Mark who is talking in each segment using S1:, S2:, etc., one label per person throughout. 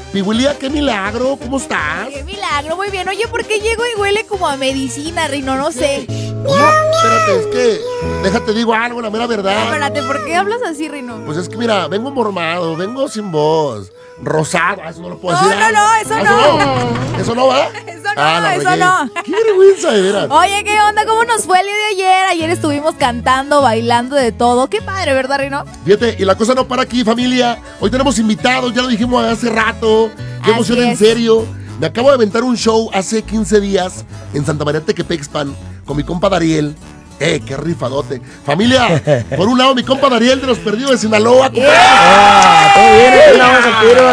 S1: Pihuilia, qué milagro, ¿cómo estás?
S2: Qué milagro, muy bien. Oye, ¿por qué llego y huele como a medicina, Rino? No sé.
S1: ¿Cómo? Espérate, es que, déjate digo algo, la mera verdad.
S2: Espérate, ¿por qué hablas así, Rino?
S1: Pues es que mira, vengo mormado, vengo sin voz, rosado, eso no lo puedo decir.
S2: Eso no.
S1: ¿Eso no va?
S2: Eso no, eso no.
S1: Qué vergüenza, de veras.
S2: Oye, ¿qué onda? ¿Cómo nos fue el día de ayer? Ayer estuvimos cantando, bailando, de todo. Qué padre, ¿verdad, Rino?
S1: Fíjate, y la cosa no para aquí, familia. Hoy tenemos invitados, ya lo dijimos hace rato. Qué emoción, en serio. Me acabo de aventar un show hace 15 días en Santa María Tequepexpan con mi compa Dariel. Qué rifadote. Familia, por un lado mi compa Dariel de los Perdidos de Sinaloa.
S3: Todo bien, aquí andamos al tiro,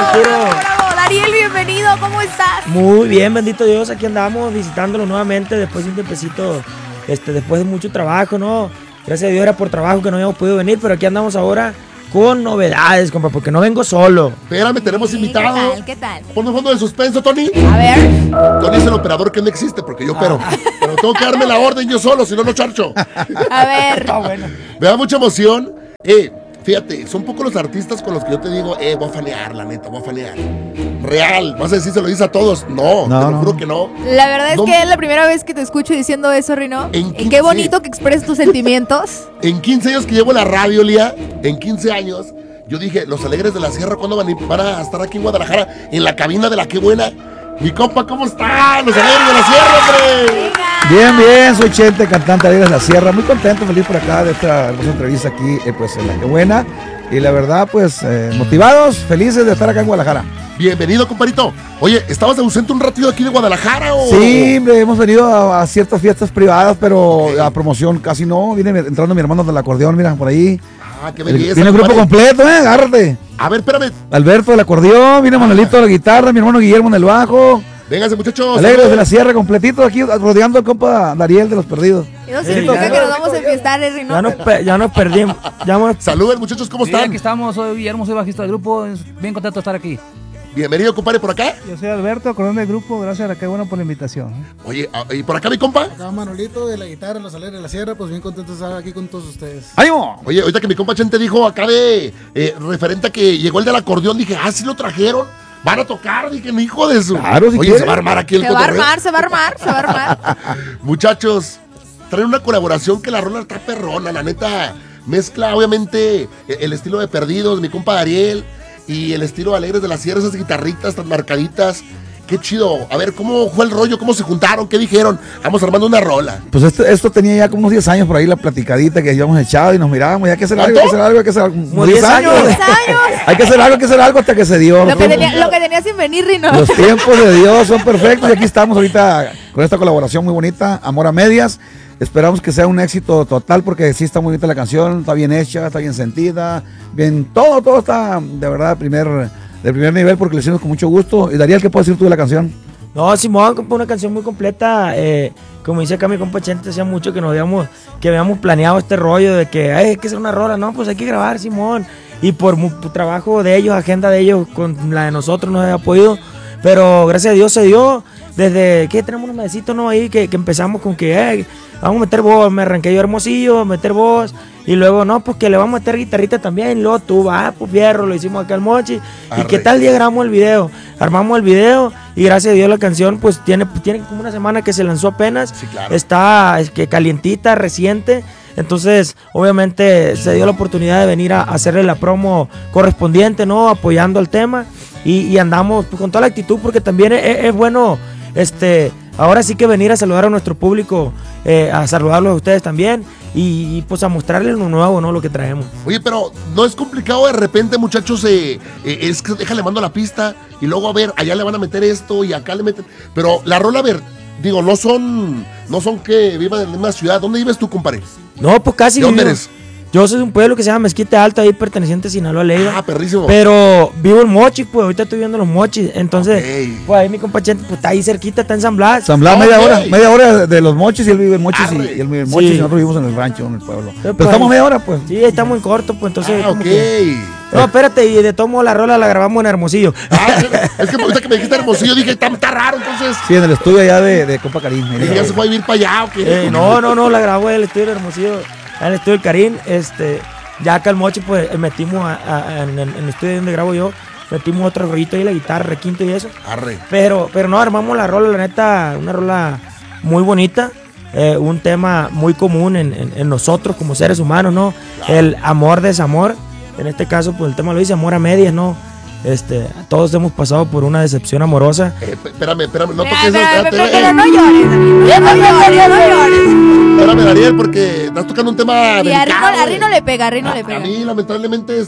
S2: Bravo, Dariel, bienvenido, ¿cómo estás?
S3: Muy bien, bendito Dios, aquí andamos visitándolo nuevamente después de un tiempecito, después de mucho trabajo, ¿no? Gracias a Dios era por trabajo que no habíamos podido venir, pero aquí andamos ahora con novedades, compa, porque no vengo solo.
S1: Espérame, tenemos invitado.
S2: ¿Qué tal?
S1: Ponme fondo de suspenso, Tony.
S2: A ver.
S1: Tony es el operador que no existe porque yo opero. Pero tengo que darme la orden yo solo, si no, no charcho.
S2: A ver.
S3: Está bueno.
S1: Me da mucha emoción. Fíjate, son pocos los artistas con los que yo te digo, voy a fanear, la neta, voy a fanear. Real, vas a decir, se lo dices a todos. No, te lo juro que no.
S2: La verdad es que es la primera vez que te escucho diciendo eso, Rino. Qué bonito que expreses tus sentimientos.
S1: En 15 años que llevo en la radio, Lía, en 15 años, yo dije, los Alegres de la Sierra, ¿cuándo van a estar aquí en Guadalajara? En la cabina de la Qué Buena. Mi compa, ¿cómo están? Los Alegres de la Sierra, hombre.
S4: Bien, soy Chente, cantante Alegres de la Sierra. Muy contento, feliz por acá de esta hermosa entrevista aquí, pues en la Qué Buena. Y la verdad, pues, motivados, felices de estar acá en Guadalajara.
S1: Bienvenido, comparito. Oye, ¿estabas ausente un ratito aquí de Guadalajara o...?
S4: Sí, hemos venido a ciertas fiestas privadas, pero a promoción casi no. Viene entrando mi hermano del acordeón, mira, por ahí.
S1: Ah, qué belleza.
S4: Tiene el grupo completo, agárrate.
S1: A ver, espérame.
S4: Alberto del acordeón, viene Manuelito de la guitarra, mi hermano Guillermo en el bajo.
S1: Vénganse, muchachos.
S4: Alegres de la Sierra, completito aquí, rodeando al compa Dariel de los Perdidos.
S2: Y no significa que nos vamos a enfiestar, Rino.
S3: Ya nos perdimos.
S1: Saluden, muchachos, ¿cómo están?
S5: Aquí estamos, soy Guillermo, soy bajista del grupo, bien contento de estar aquí.
S1: Bienvenido, compadre, por acá.
S6: Yo soy Alberto, acordeón del grupo, gracias a la Qué Buena por la invitación.
S1: Oye, ¿y por acá mi compa?
S7: Acá Manolito de la guitarra, Los Alegres de la Sierra, pues bien contento de estar aquí con todos ustedes.
S4: ¡Ánimo!
S1: Oye, ahorita que mi compa Chente dijo acá referente a que llegó el del acordeón, dije, sí lo trajeron. Van a tocar, dije, hijo de su.
S4: Claro, si
S1: Oye,
S4: quiere.
S1: se va a armar aquí el cotorreo.
S2: Se va a armar.
S1: Muchachos, traen una colaboración que la rola está perrona, la neta. Mezcla, obviamente, el estilo de Perdidos, mi compa Dariel, y el estilo de Alegres de la Sierra, esas guitarritas tan marcaditas. Qué chido. A ver, ¿cómo fue el rollo? ¿Cómo se juntaron? ¿Qué dijeron? Vamos armando una rola.
S4: Pues esto tenía ya como unos 10 años por ahí, la platicadita que habíamos echado y nos mirábamos. Ya hay que hacer algo, hay que hacer algo.
S3: Como 10 años.
S4: Hay que hacer algo hasta que se dio.
S2: Lo que tenía sin venir, Rino.
S4: Los tiempos de Dios son perfectos y aquí estamos ahorita con esta colaboración muy bonita, Amor a Medias. Esperamos que sea un éxito total porque sí está muy bonita la canción, está bien hecha, está bien sentida, bien, todo está de verdad de primer nivel porque lo hicimos con mucho gusto. Y Dariel, ¿qué puedes decir tú de la canción?
S3: No, Simón, una canción muy completa, como dice acá mi compa Chente, hacía mucho que habíamos planeado este rollo de que hay que hacer una rola, no, pues hay que grabar, Simón, y por trabajo de ellos, agenda de ellos, con la de nosotros no había podido, pero gracias a Dios se dio, desde que tenemos unos mesecitos, ¿no? Ahí que empezamos con que, vamos a meter voz, me arranqué yo Hermosillo, meter voz, y luego, no, pues que le vamos a meter guitarrita también, y luego tú, pues fierro, lo hicimos acá al Mochi, y que tal día grabamos el video, armamos el video, y gracias a Dios la canción, pues tiene como una semana que se lanzó apenas,
S1: sí, claro.
S3: Está calientita, reciente, entonces, obviamente, se dio la oportunidad de venir a hacerle la promo correspondiente, ¿no? Apoyando el tema, y andamos pues, con toda la actitud, porque también es bueno, ahora sí que venir a saludar a nuestro público, a saludarlos a ustedes también y pues a mostrarles lo nuevo, ¿no? Lo que traemos.
S1: Oye, pero no es complicado de repente, muchachos, es que déjale mando la pista y luego a ver, allá le van a meter esto y acá le meten, pero la rola, a ver, digo, no son que vivan en la misma ciudad. ¿Dónde vives tú, compadre?
S3: No, pues casi.
S1: ¿De dónde eres?
S3: Yo soy de un pueblo que se llama Mezquite Alto, ahí perteneciente a Sinaloa, Leiva.
S1: Ah, perrísimo.
S3: Pero vivo en Mochis, pues ahorita estoy viviendo en los Mochis. Entonces,
S1: Okay.
S3: pues ahí mi compa Chente, pues está ahí cerquita, está en San Blas.
S4: San Blas,
S1: Okay.
S4: media hora de los Mochis, y él vive en Mochis y él vive en Mochis,
S3: Sí.
S4: y nosotros vivimos en el rancho, en el pueblo.
S3: Pero
S4: Pero estamos media hora, pues.
S3: Sí, está muy corto, pues entonces.
S1: Ah,
S3: como
S1: ok.
S3: que- No, espérate, y de todo modo la rola la grabamos en Hermosillo.
S1: Es que ahorita que me dijiste Hermosillo dije, está raro, entonces.
S4: Sí, en el estudio allá de compa Karim.
S1: Dije, ¿ya se fue a vivir para allá o qué?
S3: No, la grabó en el estudio de Hermosillo, en el estudio del Karim, ya acá el Mochi, pues metimos en el estudio donde grabo yo, metimos otro rollito ahí, la guitarra, requinto y eso.
S1: Arre.
S3: Pero no, armamos la rola, la neta, una rola muy bonita. Un tema muy común en nosotros como seres humanos, ¿no? Claro. El amor, desamor. En este caso, pues el tema lo dice, amor a medias, ¿no? Todos hemos pasado por una decepción amorosa.
S1: Espérame, no toques eso.
S2: Pero no llores, no llores.
S1: Espérame, Dariel, porque estás tocando un tema delicado.
S2: A Rino le pega, a
S1: mí, lamentablemente,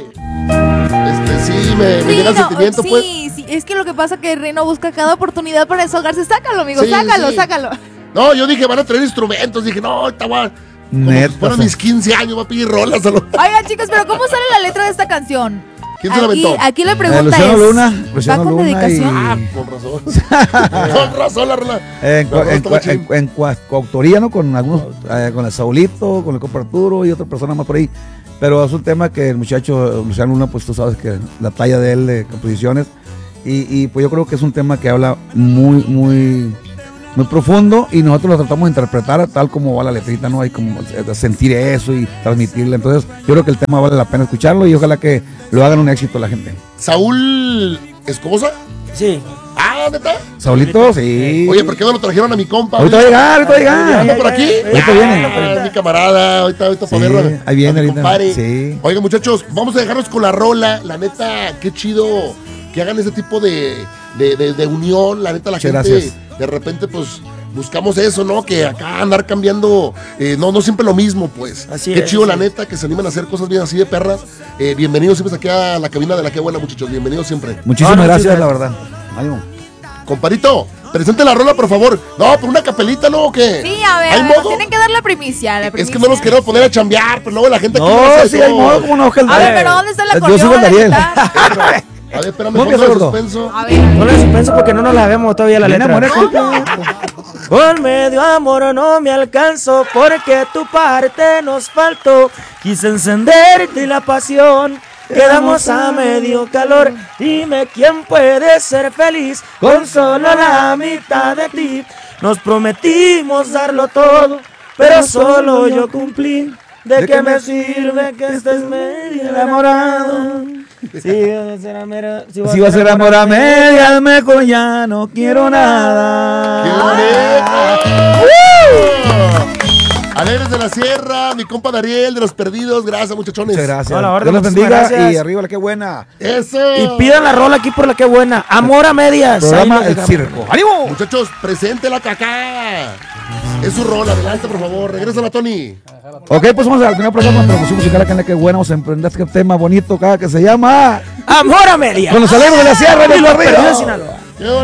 S1: sí, me llega el sentimiento, pues.
S2: Sí, es que lo que pasa es que Rino busca cada oportunidad para desahogarse. Sácalo, amigo, sácalo.
S1: No, yo dije, van a traer instrumentos. Dije, no, estaba...
S4: Neta.
S1: Fueron mis 15 años, va a pedir rolas.
S2: Oigan, chicos, pero ¿cómo sale la letra de esta canción?
S1: ¿Quién se la aventó?
S2: Aquí la pregunta
S4: Luciano
S2: es...
S4: Luna,
S2: ¿Va con dedicación?
S1: Con razón. Con razón la rola.
S4: En coautoría, ¿no? Con algunos, con el Saulito, con el compa Arturo y otra persona más por ahí. Pero es un tema que el muchacho Luciano Luna, pues tú sabes que la talla de él de composiciones. Y pues yo creo que es un tema que habla muy profundo y nosotros lo tratamos de interpretar tal como va la letrita, ¿no? Hay como sentir eso y transmitirle. Entonces yo creo que el tema vale la pena escucharlo y ojalá que lo hagan un éxito la gente.
S1: ¿Saúl Escobosa?
S3: Sí.
S1: ¿Neta?
S4: ¿Saulito? Sí.
S1: Oye, ¿por qué no lo trajeron a mi compa?
S4: Ahorita va a llegar.
S1: ¿Está por aquí?
S4: Ahorita viene.
S1: Mi camarada, ahorita para verlo.
S4: Ahí viene,
S1: mi compadre.
S4: Sí.
S1: Oigan, muchachos, vamos a dejarnos con la rola. La neta, qué chido que hagan ese tipo de unión. La neta, la gente
S4: gracias.
S1: De repente, pues, buscamos eso, ¿no? Que acá andar cambiando, no siempre lo mismo, pues.
S3: Así
S1: qué
S3: es,
S1: chido,
S3: sí.
S1: la neta, que se animan a hacer cosas bien así de perras. Bienvenidos siempre aquí a la cabina de La Qué Buena, muchachos. Bienvenidos siempre.
S4: Muchísimas gracias,
S3: gracias,
S4: la verdad. Ánimo.
S1: Comparito, presente la rola, por favor. No, por una capelita, ¿no? ¿O qué?
S2: Sí, a ver,
S1: ¿Hay modo?
S2: tienen que dar la primicia.
S1: Es que no los quiero poner a chambear, pero luego la gente aquí
S4: No,
S1: hace
S4: sí,
S1: eso.
S4: hay modo, como no,
S2: A ver, pero ¿dónde está la
S4: Yo soy
S2: acordeón?
S4: el Dariel.
S1: A ver, espérame,
S4: ¿Cómo
S1: pongo
S4: empieza,
S1: el
S4: gordo?
S1: suspenso.
S2: A ver.
S3: No le suspenso porque no nos la vemos todavía la
S4: Viene,
S3: letra.
S4: amor,
S3: Por medio amor no me alcanzo porque tu parte nos faltó. Quise encenderte la pasión. Quedamos a medio calor. Dime quién puede ser feliz con solo la mitad de ti. Nos prometimos darlo todo, pero solo yo cumplí. ¿De qué me sirve que estés medio enamorado? Si va a ser amor a medias, mejor ya no quiero nada.
S1: ¡Qué bonito! Alegres de la Sierra, mi compa Dariel de Los Perdidos. Gracias, muchachones.
S4: Muchas gracias.
S3: Hola, orden,
S4: Dios los
S3: muchísimas
S4: bendiga
S3: gracias.
S4: y arriba la Qué Buena.
S1: Eso.
S3: Y pidan la rola aquí por La Qué Buena. Amor a medias.
S4: Programa
S3: Ahí
S4: El
S3: nos
S4: Circo.
S3: dejamos.
S4: ¡Ánimo!
S1: Muchachos, presente la cacá. Es su rol, adelante, por favor. Regrésala, Tony.
S4: Ok, pues vamos al primer programa de promoción musical acá en La Qué Buena. Vamos a emprender este tema bonito acá que se llama
S3: Amor a medias.
S4: Con los Alegres de la Sierra y
S3: Y
S4: los
S3: los
S4: Perdidos.
S3: Perdidos de Sinaloa.